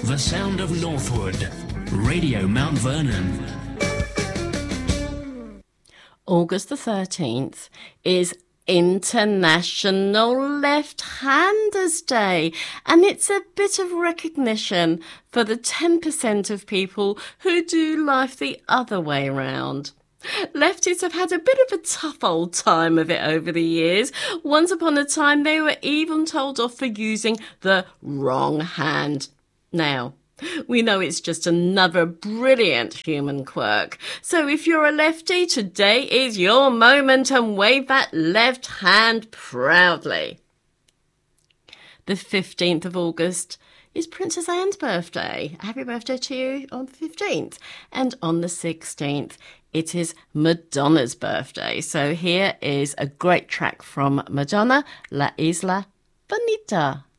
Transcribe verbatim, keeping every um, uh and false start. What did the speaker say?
The sound of Northwood. Radio Mount Vernon. August the thirteenth is International Left-Handers Day, and it's a bit of recognition for the ten percent of people who do life the other way round. Lefties have had a bit of a tough old time of it over the years. Once upon a time, they were even told off for using the wrong hand. Now, we know it's just another brilliant human quirk. So if you're a lefty, today is your moment and wave that left hand proudly. The fifteenth of August is Princess Anne's birthday. Happy birthday to you on the fifteenth. And on the sixteenth, it is Madonna's birthday. So here is a great track from Madonna, La Isla Bonita.